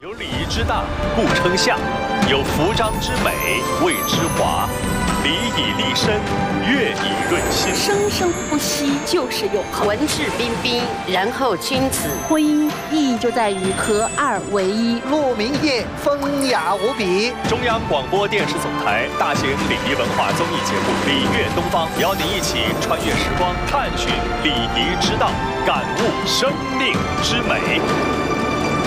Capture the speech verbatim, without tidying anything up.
有礼仪之大，故称相；有服装之美，谓之华。礼以立身，乐以润心。 生生不息，就是永恒。 文质彬彬，然后君子。 婚姻意义就在于合二为一。 鹿鸣夜，风雅无比。 中央广播电视总台大型礼仪文化综艺节目《礼乐东方》，邀您一起穿越时光，探寻礼仪之道，感悟生命之美。